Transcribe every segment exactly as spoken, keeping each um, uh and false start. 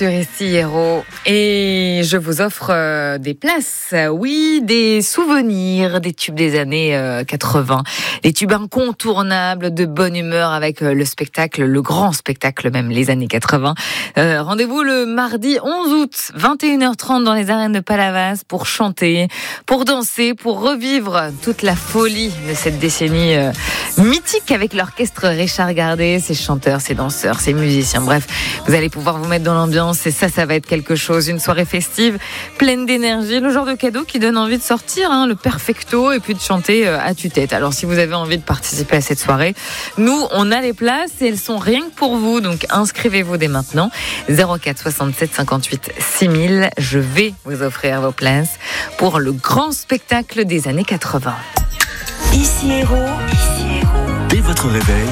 Ici Héros, et je vous offre euh, des places, oui, des souvenirs, des tubes des années euh, quatre-vingts, des tubes incontournables de bonne humeur avec euh, le spectacle, le grand spectacle même, les années quatre-vingts. Euh, rendez-vous le mardi onze août, vingt et une heures trente dans les arènes de Palavas pour chanter, pour danser, pour revivre toute la folie de cette décennie euh, mythique avec l'orchestre Richard Gardet, ses chanteurs, ses danseurs, ses musiciens. Bref, vous allez pouvoir vous mettre dans l'ambiance. Et ça, ça va être quelque chose. Une soirée festive, pleine d'énergie. Le genre de cadeau qui donne envie de sortir, hein, le perfecto, et puis de chanter à tue-tête. Alors, si vous avez envie de participer à cette soirée, nous, on a les places et elles sont rien que pour vous. Donc, inscrivez-vous dès maintenant. zéro quatre soixante-sept cinquante-huit six mille. Je vais vous offrir vos places pour le grand spectacle des années quatre-vingts. Ici Héros. Ici Héros. Dès votre réveil.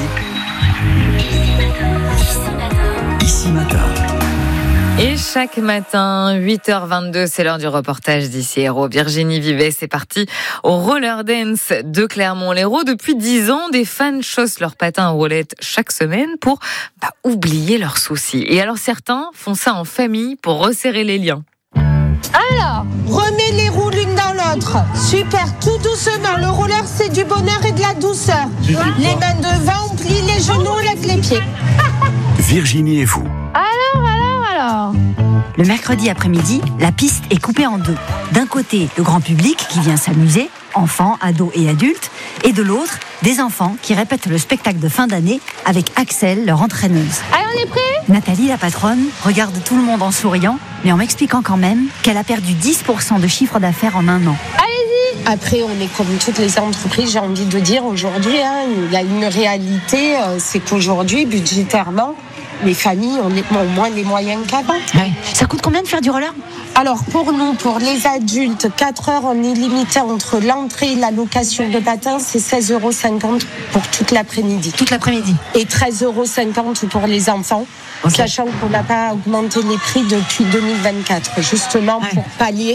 Ici Matin. Et chaque matin, huit heures vingt-deux, c'est l'heure du reportage d'Ici Héros. Virginie Vivet, c'est parti au roller dance de Clermont-Lérault. Depuis dix ans, des fans chaussent leurs patins à roulettes chaque semaine pour bah, oublier leurs soucis. Et alors certains font ça en famille pour resserrer les liens. Alors, remets les roues l'une dans l'autre. Super, tout doucement. Le roller, c'est du bonheur et de la douceur. Les mains devant, on plie les genoux, on lève les pieds. Virginie et vous. Alors, alors, alors. Le mercredi après-midi, la piste est coupée en deux. D'un côté, le grand public qui vient s'amuser, enfants, ados et adultes, et de l'autre, des enfants qui répètent le spectacle de fin d'année avec Axel, leur entraîneuse. Allez, on est prêts ? Nathalie, la patronne, regarde tout le monde en souriant, mais en m'expliquant quand même qu'elle a perdu dix pour cent de chiffre d'affaires en un an. Allez-y ! Après, on est comme toutes les entreprises, j'ai envie de dire, aujourd'hui, hein, il y a une réalité, euh, c'est qu'aujourd'hui, budgétairement, les familles ont moins les moyens qu'avant. Ouais. Ça coûte combien de faire du roller ? Alors pour nous, pour les adultes, quatre heures en illimité entre l'entrée et la location de patins, c'est seize euros cinquante pour toute l'après-midi. Toute l'après-midi. Et treize euros cinquante pour les enfants, okay. Sachant qu'on n'a pas augmenté les prix depuis deux mille vingt-quatre, justement ouais. pour pallier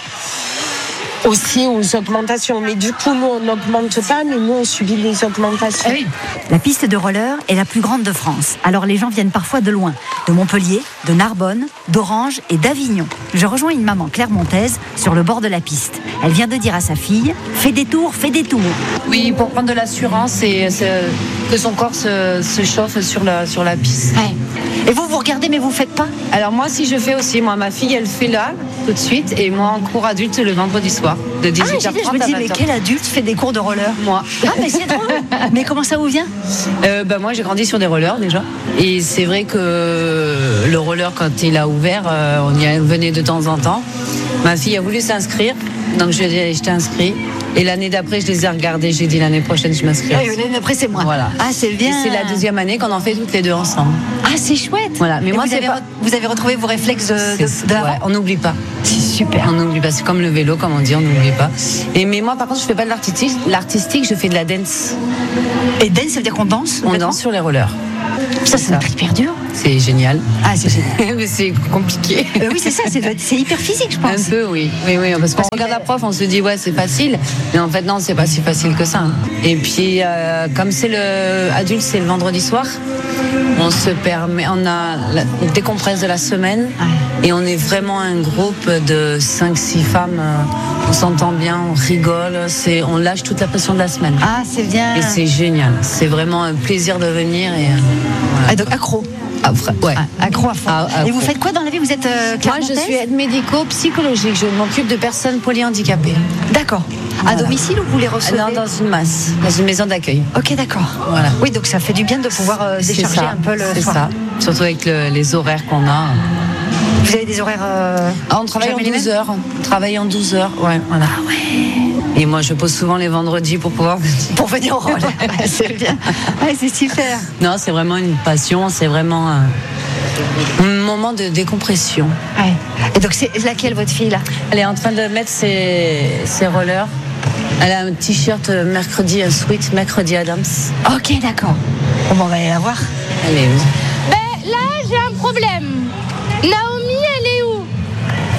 aussi aux augmentations. Mais du coup, nous, on n'augmente pas, mais nous, on subit les augmentations. Ah oui. La piste de roller est la plus grande de France. Alors, les gens viennent parfois de loin. De Montpellier, de Narbonne, d'Orange et d'Avignon. Je rejoins une maman clermontaise sur le bord de la piste. Elle vient de dire à sa fille, fais des tours, fais des tours. Oui, pour prendre de l'assurance et que son corps se, se chauffe sur la, sur la piste. Ouais. Et vous, vous regardez, mais vous faites pas ? Alors moi, si je fais aussi, moi, ma fille, elle fait là, tout de suite, et moi, en cours adulte, le vendredi soir, de dix-huit heures trente ah, je me dis, à vingt heures. Mais quel adulte fait des cours de roller ? Moi. Ah, mais c'est drôle. Mais comment ça vous vient ? euh, bah, Moi, j'ai grandi sur des rollers, déjà. Et c'est vrai que le roller, quand il a ouvert, euh, on y venait de temps en temps. Ma fille a voulu s'inscrire, donc je, je t'ai inscrit. Et l'année d'après, je les ai regardés. J'ai dit l'année prochaine, je m'inscris. Ah, l'année d'après, c'est moi. Voilà. Ah, c'est bien. Et c'est la deuxième année qu'on en fait toutes les deux ensemble. Ah, c'est chouette. Voilà. Mais et moi, vous, c'est avez pas... re- vous avez retrouvé vos réflexes de, de, de ouais, on n'oublie pas. C'est super. On n'oublie pas. C'est comme le vélo, comme on dit, on n'oublie pas. Et mais moi, par contre, je fais pas de l'artistique. L'artistique, je fais de la dance. Et dance, ça veut dire qu'on danse ? On danse sur les rollers. Ça, c'est hyper dur. C'est génial. Ah, c'est génial. Mais c'est compliqué. Euh, oui, c'est ça. C'est, c'est hyper physique, je pense. Un peu, oui. Oui, oui. Parce qu'on parce regarde que... la prof, on se dit, ouais, c'est facile. Mais en fait, non, c'est pas si facile que ça. Et puis, euh, comme c'est le adulte, c'est le vendredi soir. On se permet, on a la décompresse de la semaine. Ouais. Et on est vraiment un groupe de cinq six femmes. On s'entend bien, on rigole. C'est, on lâche toute la pression de la semaine. Ah, c'est bien. Et c'est génial. C'est vraiment un plaisir de venir. Et, voilà. Ah, donc accro. Ah, ouais. Ah, accro à fond. Ah, accro. Et vous faites quoi dans la vie ? Vous êtes euh, Moi, je suis aide médico-psychologique. Je m'occupe de personnes polyhandicapées. D'accord. Voilà. À domicile ou vous les recevez ? Non, dans une masse, dans une maison d'accueil. Ok, d'accord. Voilà. Oui, donc ça fait du bien de pouvoir euh, décharger un peu le C'est soir. ça. Surtout avec le, les horaires qu'on a. Vous avez des horaires euh, ah, On travaille en douze heures. On travaille en douze heures. Ouais, voilà. Ah ouais. Et moi, je pose souvent les vendredis pour pouvoir venir. Pour venir au rôle. Ouais, c'est bien. Ouais, c'est super. Non, c'est vraiment une passion. C'est vraiment un, un moment de décompression. Ouais. Et donc, c'est laquelle, votre fille, là ? Elle est en train de mettre ses, ses rollers. Elle a un t-shirt mercredi, un sweat mercredi Adams. Ok, d'accord. Bon, on va aller la voir. Elle est où ? Ben, là, j'ai un problème. Naomi, elle est où ?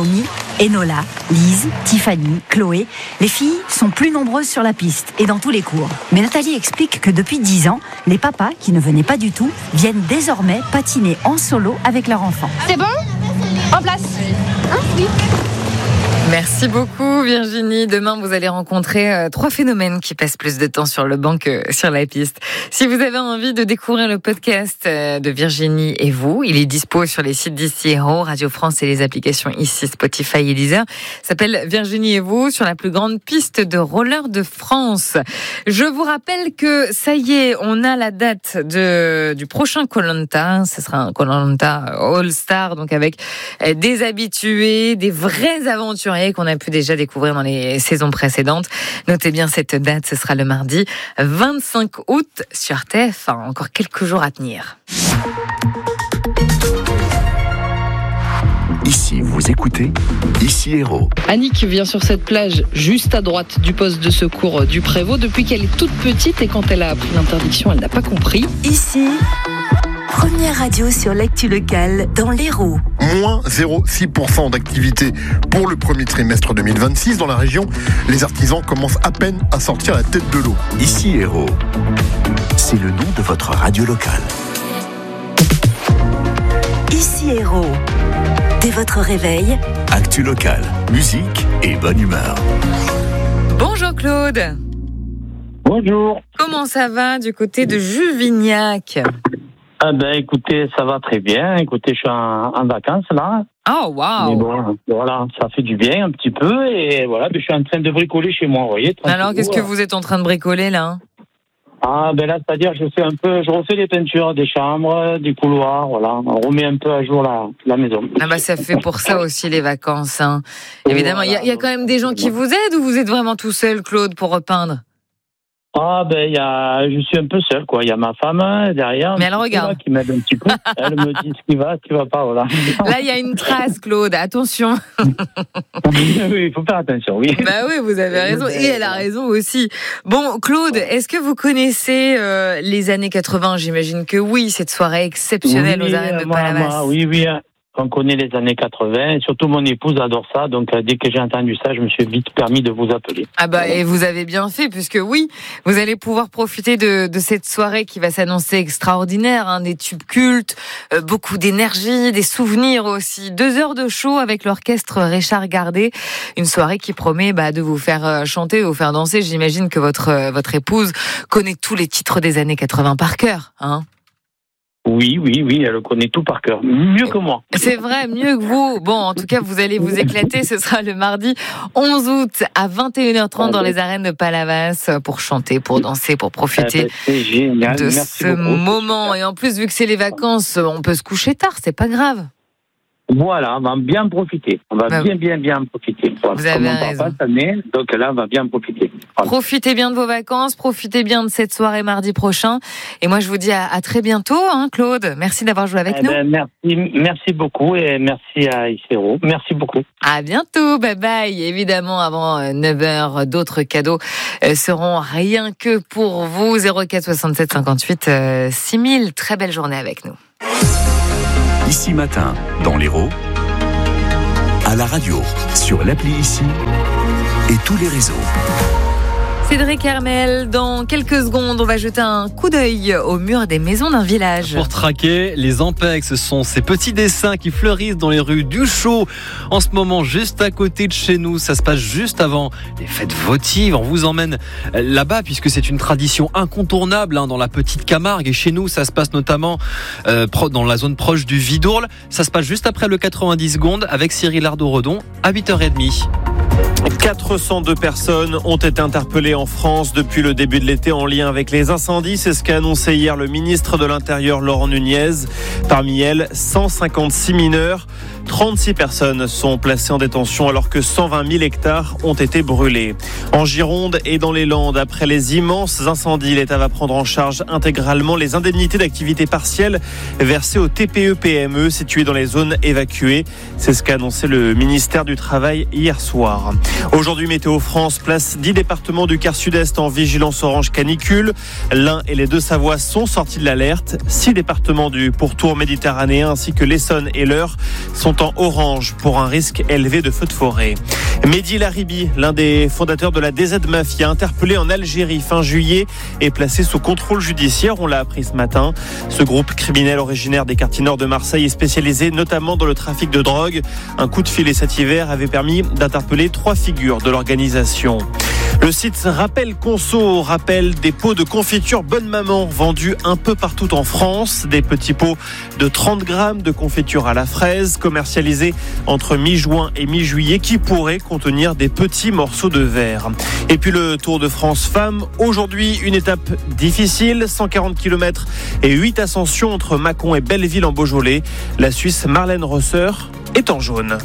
Naomi, Enola, Lise, Tiffany, Chloé, les filles sont plus nombreuses sur la piste et dans tous les cours. Mais Nathalie explique que depuis dix ans, les papas, qui ne venaient pas du tout, viennent désormais patiner en solo avec leur enfant. C'est bon ? En place. Hein ? Oui. Merci beaucoup Virginie. Demain, vous allez rencontrer euh, trois phénomènes qui passent plus de temps sur le banc que sur la piste. Si vous avez envie de découvrir le podcast euh, de Virginie et vous, il est dispo sur les sites d'Ici Héros, Radio France et les applications Ici, Spotify et Deezer. Ça s'appelle Virginie et vous sur la plus grande piste de roller de France. Je vous rappelle que ça y est, on a la date de du prochain Koh-Lanta. Ce sera un Koh-Lanta All-Star, donc avec euh, des habitués, des vrais aventuriers qu'on a pu déjà découvrir dans les saisons précédentes. Notez bien cette date, ce sera le mardi vingt-cinq août sur T F un. Encore quelques jours à tenir. Ici, vous écoutez Ici Héros. Annick vient sur cette plage juste à droite du poste de secours du Prévost depuis qu'elle est toute petite et quand elle a appris l'interdiction, elle n'a pas compris. Ici, première radio sur l'actu locale dans l'Hérault. Moins zéro virgule six pour cent d'activité pour le premier trimestre deux mille vingt-six. Dans la région, les artisans commencent à peine à sortir la tête de l'eau. Ici Héros, c'est le nom de votre radio locale. Ici Hérault, dès votre réveil, actu locale, musique et bonne humeur. Bonjour Claude. Bonjour. Comment ça va du côté de Juvignac ? Ah ben écoutez, ça va très bien. Écoutez, je suis en, en vacances là. Oh waouh. Mais bon, voilà, ça fait du bien un petit peu et voilà, ben, je suis en train de bricoler chez moi, vous voyez. Alors qu'est-ce que vous êtes en train de bricoler là ? Ah ben là, c'est-à-dire je fais un peu, je refais les peintures des chambres, des couloirs, voilà, on remet un peu à jour la, la maison. Ah bah ça fait pour ça aussi les vacances, hein. Évidemment, il voilà, y, y a quand même des gens qui vous aident ou vous êtes vraiment tout seul, Claude, pour repeindre ? Ah ben il y a, je suis un peu seul quoi. Il y a ma femme derrière. Mais elle regarde. Qui m'aide un petit peu. Elle me dit ce qui va, ce qui va pas, voilà. Là il y a une trace, Claude. Attention. Oui, il faut faire attention. Oui. Bah oui, vous avez raison. Et elle a raison aussi. Bon, Claude, est-ce que vous connaissez euh, les années quatre-vingts ? J'imagine que oui. Cette soirée exceptionnelle oui, aux arènes de Palavas. Oui, oui. On connaît les années quatre-vingts, et surtout mon épouse adore ça, donc euh, dès que j'ai entendu ça, je me suis vite permis de vous appeler. Ah bah et vous avez bien fait, puisque oui, vous allez pouvoir profiter de, de cette soirée qui va s'annoncer extraordinaire, hein, des tubes cultes, euh, beaucoup d'énergie, des souvenirs aussi, deux heures de show avec l'orchestre Richard Gardet, une soirée qui promet bah, de vous faire chanter, de vous faire danser. J'imagine que votre euh, votre épouse connaît tous les titres des années quatre-vingts par cœur, hein. Oui, oui, oui, elle connaît tout par cœur. Mieux que moi. C'est vrai, mieux que vous. Bon, en tout cas, vous allez vous éclater. Ce sera le mardi onze août à vingt et une heures trente dans les arènes de Palavas pour chanter, pour danser, pour profiter c'est génial. de Merci ce beaucoup. moment. Et en plus, vu que c'est les vacances, on peut se coucher tard, c'est pas grave. Voilà, on va bien profiter. On va bah, bien, bien, bien en profiter. Voilà. Vous avez raison. Pas cette année, donc là, on va bien en profiter. Voilà. Profitez bien de vos vacances, profitez bien de cette soirée mardi prochain. Et moi, je vous dis à, à très bientôt, hein, Claude. Merci d'avoir joué avec eh nous. Ben, merci, merci beaucoup et merci à Ici Héros. Merci beaucoup. À bientôt, bye bye. Évidemment, avant neuf heures, d'autres cadeaux seront rien que pour vous. zéro quatre soixante-sept cinquante-huit six mille. Très belle journée avec nous. Ici Matin, dans l'Hérault, à la radio, sur l'appli Ici et tous les réseaux. Cédric Hermel, dans quelques secondes, on va jeter un coup d'œil au mur des maisons d'un village. Pour traquer les Ampex, ce sont ces petits dessins qui fleurissent dans les rues du Chaux. En ce moment, juste à côté de chez nous, ça se passe juste avant les fêtes votives. On vous emmène là-bas puisque c'est une tradition incontournable hein, dans la petite Camargue. Et chez nous, ça se passe notamment euh, dans la zone proche du Vidourle. Ça se passe juste après le quatre-vingt-dix secondes avec Cyril Ardo-Redon à huit heures trente. quatre cent deux personnes ont été interpellées en France depuis le début de l'été en lien avec les incendies. C'est ce qu'a annoncé hier le ministre de l'Intérieur Laurent Nunez. Parmi elles, cent cinquante-six mineurs. trente-six personnes sont placées en détention alors que cent vingt mille hectares ont été brûlés. En Gironde et dans les Landes, après les immenses incendies, l'État va prendre en charge intégralement les indemnités d'activité partielle versées aux T P E P M E situés dans les zones évacuées. C'est ce qu'a annoncé le ministère du Travail hier soir. Aujourd'hui, Météo France place dix départements du quart sud-est en vigilance orange canicule. L'Ain et les Deux-Savoies sont sortis de l'alerte. Six départements du pourtour méditerranéen ainsi que l'Essonne et l'Eure sont en orange pour un risque élevé de feux de forêt. Mehdi Laribi, l'un des fondateurs de la D Z Mafia, interpellé en Algérie fin juillet et placé sous contrôle judiciaire. On l'a appris ce matin. Ce groupe criminel originaire des quartiers nord de Marseille est spécialisé notamment dans le trafic de drogue. Un coup de filet cet hiver avait permis d'interpeller trois figures de l'organisation. Le site Rappel Conso rappelle des pots de confiture Bonne Maman vendus un peu partout en France. Des petits pots de trente grammes de confiture à la fraise commercialisés entre mi-juin et mi-juillet qui pourraient contenir des petits morceaux de verre. Et puis le Tour de France Femmes. Aujourd'hui, une étape difficile, cent quarante kilomètres et huit ascensions entre Mâcon et Belleville en Beaujolais. La Suisse Marlène Rosser est en jaune.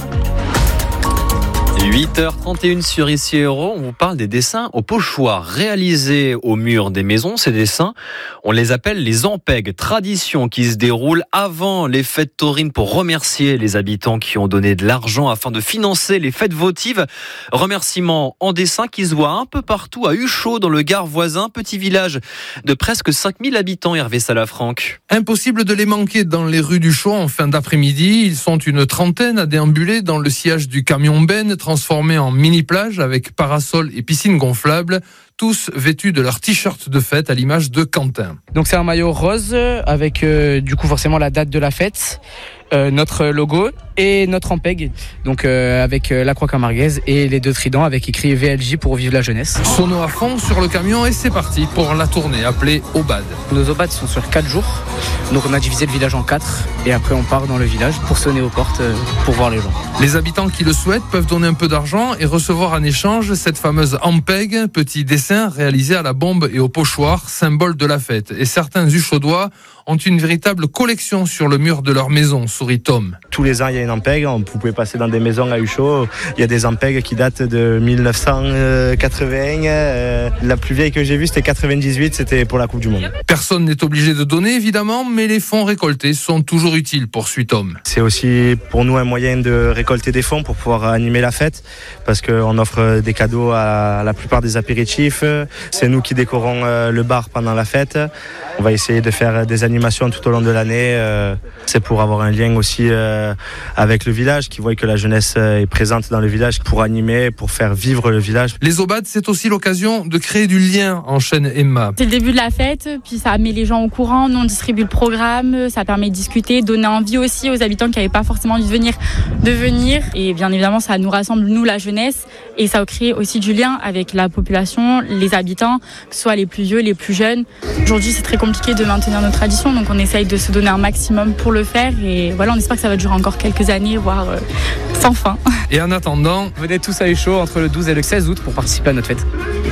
huit heures trente et une sur Ici Héros, on vous parle des dessins au pochoir réalisés au mur des maisons. Ces dessins, on les appelle les ampègues, tradition qui se déroule avant les fêtes taurines pour remercier les habitants qui ont donné de l'argent afin de financer les fêtes votives. Remerciements en dessin qui se voient un peu partout à Huchot, dans le Gard voisin, petit village de presque cinq mille habitants. Hervé Salafranc. Impossible de les manquer dans les rues d'Huchot en fin d'après-midi. Ils sont une trentaine à déambuler dans le sillage du camion Ben, transformé en mini-plage avec parasol et piscine gonflable, tous vêtus de leur t-shirt de fête à l'image de Quentin. Donc c'est un maillot rose avec euh, du coup forcément la date de la fête, euh, notre logo et notre ampègue, donc euh, avec euh, la croix camarguaise et les deux tridents avec écrit V L J pour Vive la jeunesse. Sono à fond sur le camion et c'est parti pour la tournée appelée Obad. Nos Obad sont sur quatre jours, donc on a divisé le village en quatre et après on part dans le village pour sonner aux portes euh, pour voir les gens. Les habitants qui le souhaitent peuvent donner un peu d'argent et recevoir en échange cette fameuse ampègue, petit dessin réalisé à la bombe et au pochoir, symbole de la fête. Et certains Huchaudois ont une véritable collection sur le mur de leur maison, sourit Tom. Tous les ans, il y a une ampègue. Vous pouvez passer dans des maisons à Huchot. Il y a des ampègues qui datent de dix-neuf cent quatre-vingts. Euh, la plus vieille que j'ai vue, c'était quatre-vingt-dix-huit. C'était pour la Coupe du Monde. Personne n'est obligé de donner, évidemment, mais les fonds récoltés sont toujours utiles, poursuit Tom. C'est aussi pour nous un moyen de récolter des fonds pour pouvoir animer la fête, parce qu'on offre des cadeaux à la plupart des apéritifs. C'est nous qui décorons le bar pendant la fête. On va essayer de faire des animations tout au long de l'année. C'est pour avoir un lien aussi avec le village, qui voit que la jeunesse est présente dans le village pour animer, pour faire vivre le village. Les Obad, c'est aussi l'occasion de créer du lien, enchaîne Emma. C'est le début de la fête, puis ça met les gens au courant. Nous, on distribue le programme, ça permet de discuter, donner envie aussi aux habitants qui n'avaient pas forcément envie de venir, de venir. Et bien évidemment, ça nous rassemble, nous, la jeunesse, et ça crée aussi du lien avec la population, les habitants, que ce soit les plus vieux, les plus jeunes. Aujourd'hui, c'est très compliqué de maintenir nos traditions, donc on essaye de se donner un maximum pour le faire. Et voilà, on espère que ça va durer encore quelques années, voire euh, sans fin. Et en attendant, venez tous à Huchot entre le douze et le seize août pour participer à notre fête.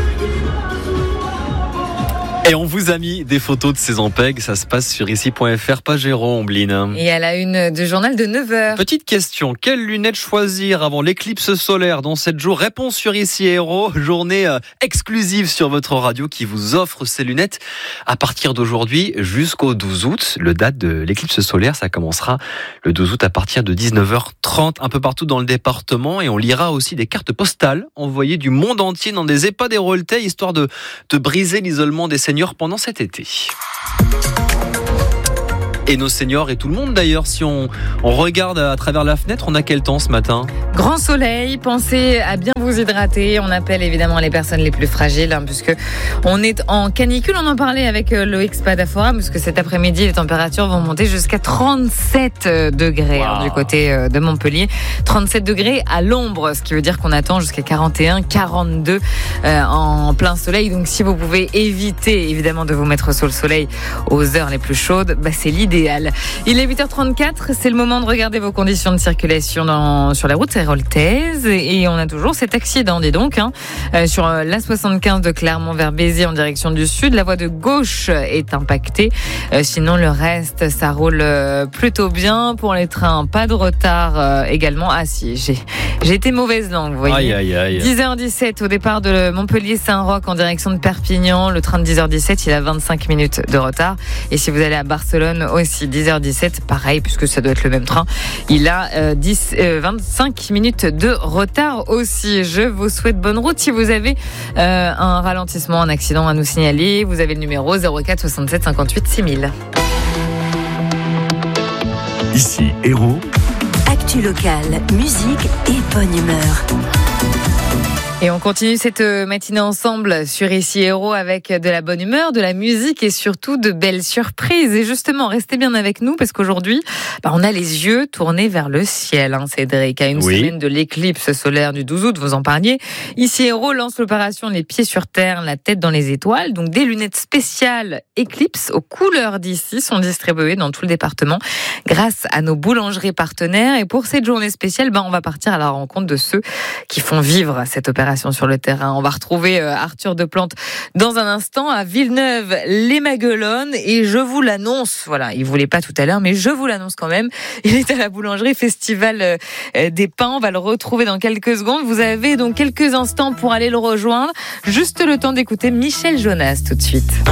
Et on vous a mis des photos de ces ampègues, ça se passe sur ici point f r, page Héros, Ombline. Et à la une du journal de neuf heures. Petite question, quelles lunettes choisir avant l'éclipse solaire dans sept jours? Réponse sur Ici Héros, journée exclusive sur votre radio qui vous offre ces lunettes à partir d'aujourd'hui jusqu'au douze août. Le date de l'éclipse solaire, ça commencera le douze août à partir de dix-neuf heures trente, un peu partout dans le département. Et on lira aussi des cartes postales envoyées du monde entier dans des EHPAD Héroltais, histoire de, de briser l'isolement des seniors pendant cet été. Et nos seniors et tout le monde d'ailleurs, si on, on regarde à travers la fenêtre, on a quel temps ce matin? Grand soleil, pensez à bien vous hydrater. On appelle évidemment les personnes les plus fragiles, hein, puisque on est en canicule. On en parlait avec euh, Loïc Spadafora, puisque cet après-midi, les températures vont monter jusqu'à trente-sept degrés wow. hein, du côté euh, de Montpellier. trente-sept degrés à l'ombre, ce qui veut dire qu'on attend jusqu'à quarante et un, quarante-deux euh, en plein soleil. Donc si vous pouvez éviter évidemment de vous mettre sous le soleil aux heures les plus chaudes, bah, c'est l'idée. Il est huit heures trente-quatre, c'est le moment de regarder vos conditions de circulation dans, sur la route héroltaise. Et on a toujours cet accident, dis donc, hein, euh, sur l'A soixante-quinze de Clermont vers Béziers en direction du sud. La voie de gauche est impactée. Euh, sinon, le reste, ça roule euh, plutôt bien. Pour les trains, pas de retard euh, également. Ah si, j'ai, j'ai été mauvaise langue, vous voyez. Aïe, aïe, aïe. dix heures dix-sept au départ de Montpellier-Saint-Roch en direction de Perpignan. Le train de dix heures dix-sept, il a vingt-cinq minutes de retard. Et si vous allez à Barcelone, au aussi. dix heures dix-sept, pareil, puisque ça doit être le même train. Il a euh, dix, euh, vingt-cinq minutes de retard aussi. Je vous souhaite bonne route. Si vous avez euh, un ralentissement, un accident à nous signaler, vous avez le numéro zéro quatre soixante-sept cinquante-huit six mille. Ici, Héros. Actu locale, musique et bonne humeur. Et on continue cette matinée ensemble sur Ici Héros avec de la bonne humeur, de la musique et surtout de belles surprises. Et justement, restez bien avec nous parce qu'aujourd'hui, bah, on a les yeux tournés vers le ciel, hein, Cédric. À une oui. semaine de l'éclipse solaire du douze août, vous en parliez. Ici Héros lance l'opération Les pieds sur terre, la tête dans les étoiles. Donc des lunettes spéciales éclipse aux couleurs d'ici sont distribuées dans tout le département grâce à nos boulangeries partenaires. Et pour cette journée spéciale, bah, on va partir à la rencontre de ceux qui font vivre cette opération sur le terrain. On va retrouver Arthur Deplante dans un instant à Villeneuve-les-Maguelones et je vous l'annonce, voilà, il voulait pas tout à l'heure, mais je vous l'annonce quand même. Il est à la boulangerie Festival des Pains. On va le retrouver dans quelques secondes. Vous avez donc quelques instants pour aller le rejoindre. Juste le temps d'écouter Michel Jonas tout de suite.